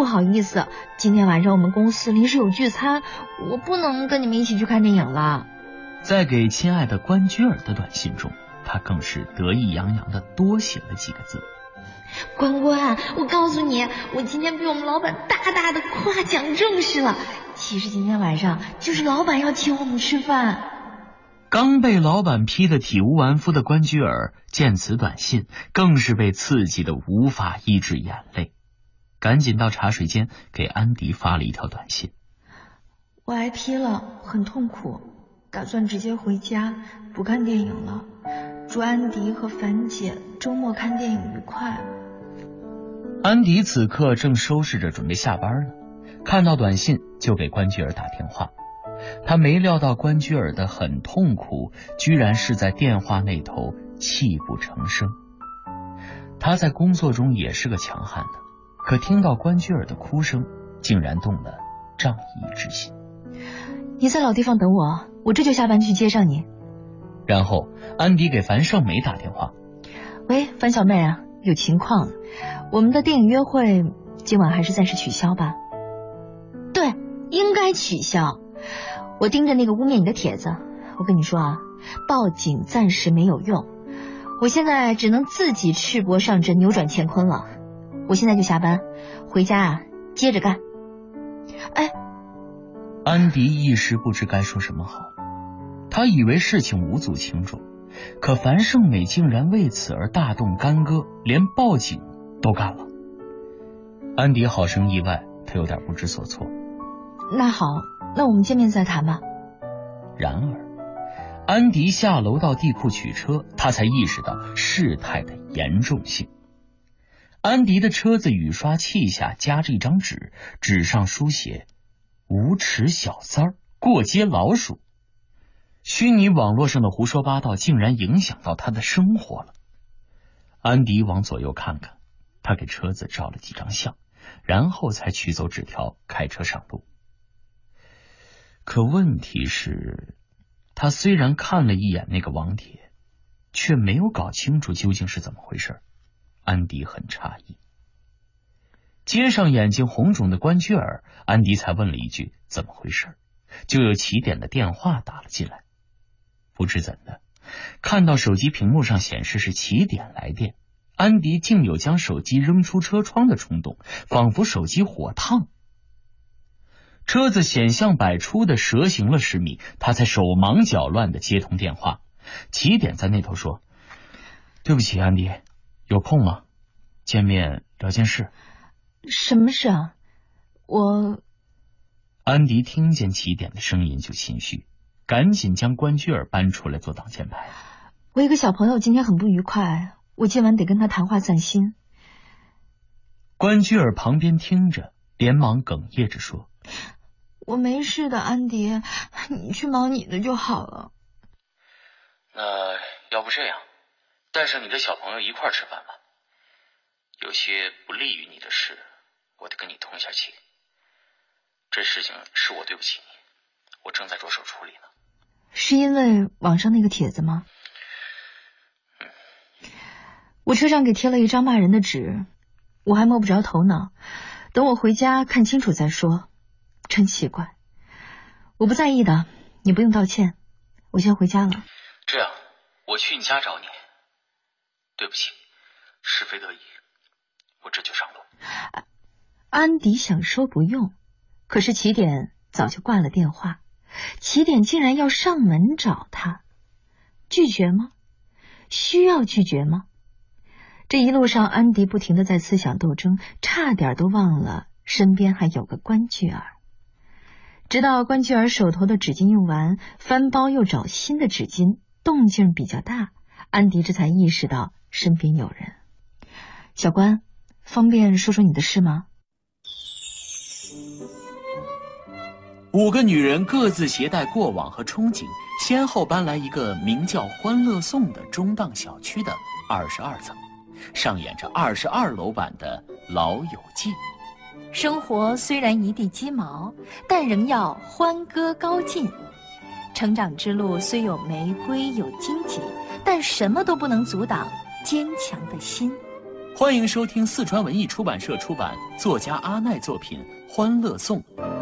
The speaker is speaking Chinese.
不好意思，今天晚上我们公司临时有聚餐，我不能跟你们一起去看电影了。 在给亲爱的关雎尔的短信中，他更是得意洋洋地多写了几个字。 关关，我告诉你，我今天被我们老板大大的夸奖重视了。其实今天晚上就是老板要请我们吃饭。 刚被老板批得体无完肤的关雎尔见此短信，更是被刺激得无法抑制眼泪，赶紧到茶水间给安迪发了一条短信。 我挨批了，很痛苦，打算直接回家不看电影了。祝安迪和樊姐周末看电影愉快。 安迪此刻正收拾着准备下班呢，看到短信就给关雎尔打电话。他没料到关雎尔的很痛苦，居然是在电话那头泣不成声。他在工作中也是个强悍的，可听到关雎尔的哭声，竟然动了仗义之心。 你在老地方等我，我这就下班去接上你。 然后安迪给樊胜美打电话。 喂，樊小妹啊，有情况，我们的电影约会今晚还是暂时取消吧。对，应该取消。我盯着那个污蔑你的帖子，我跟你说啊，报警暂时没有用，我现在只能自己赤膊上阵，扭转乾坤了。我现在就下班，回家啊接着干。哎， 安迪一时不知该说什么好，他以为事情无足轻重，可樊胜美竟然为此而大动干戈，连报警都干了。安迪好生意外，他有点不知所措。 那好，那我们见面再谈吧。 然而安迪下楼到地库取车，他才意识到事态的严重性。安迪的车子雨刷器下夹着一张纸，纸上书写无耻小三儿，过街老鼠。虚拟网络上的胡说八道竟然影响到他的生活了。安迪往左右看看，他给车子照了几张相，然后才取走纸条，开车上路。可问题是，他虽然看了一眼那个网帖，却没有搞清楚究竟是怎么回事。安迪很诧异。接上眼睛红肿的关雎尔，安迪才问了一句怎么回事，就有起点的电话打了进来。不知怎的，看到手机屏幕上显示是起点来电，安迪竟有将手机扔出车窗的冲动，仿佛手机火烫。车子险象百出的蛇行了10米，他才手忙脚乱的接通电话。起点在那头说：对不起安迪，有空吗？见面聊件事。 什么事啊？ 安迪听见起点的声音就心虚，赶紧将关雎尔搬出来做挡箭牌。 我一个小朋友今天很不愉快，我今晚得跟他谈话散心。 关雎尔旁边听着，连忙哽咽着说： 我没事的，安迪，你去忙你的就好了。 那要不这样，带上你的小朋友一块儿吃饭吧。有些不利于你的事，我得跟你通一下气。这事情是我对不起你，我正在着手处理呢。 是因为网上那个帖子吗？我车上给贴了一张骂人的纸，我还摸不着头脑，等我回家看清楚再说。真奇怪，我不在意的，你不用道歉，我先回家了。 这样，我去你家找你。对不起，是非得已，我这就上路。 安迪想说不用，可是起点早就挂了电话。起点竟然要上门找他，拒绝吗？需要拒绝吗？这一路上安迪不停地在思想斗争，差点都忘了身边还有个关雎尔。直到关雎尔手头的纸巾用完，翻包又找新的纸巾，动静比较大，安迪这才意识到身边有人。小关，方便说说你的事吗 5个女人各自携带过往和憧憬，先后搬来一个名叫欢乐颂的中档小区的22层，上演着22楼版的老友记。 生活虽然一地鸡毛，但仍要欢歌高进。成长之路虽有玫瑰有荆棘，但什么都不能阻挡坚强的心。 欢迎收听四川文艺出版社出版作家阿奈作品《欢乐颂》，